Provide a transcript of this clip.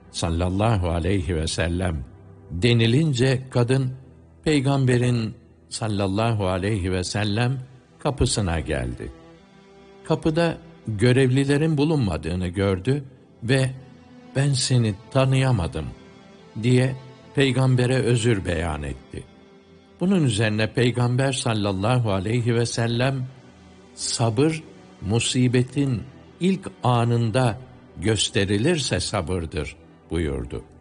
sallallahu aleyhi ve sellem denilince kadın Peygamberin sallallahu aleyhi ve sellem kapısına geldi. Kapıda görevlilerin bulunmadığını gördü ve "Ben seni tanıyamadım" diye Peygamber'e özür beyan etti. Bunun üzerine Peygamber sallallahu aleyhi ve sellem, "Sabır, musibetin ilk anında gösterilirse sabırdır" buyurdu.